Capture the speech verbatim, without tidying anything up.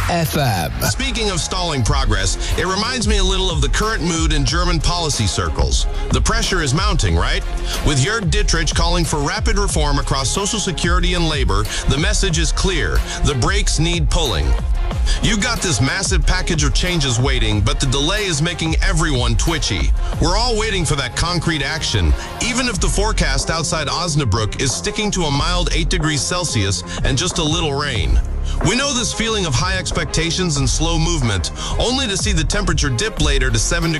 F M. Speaking of stalling progress, it reminds me a little of the current mood in German policy circles. The pressure is mounting, right? With Jörg Dittrich calling for rapid reform across Social Security and labor, the message is clear. The brakes need pulling. You got this massive package of changes waiting, but the delay is making everyone twitchy. We're all waiting for that concrete action, even if the forecast outside Osnabrück is sticking to a mild eight degrees Celsius and just a little rain. We know this feeling of high expectations and slow movement, only to see the temperature dip later to seven degrees.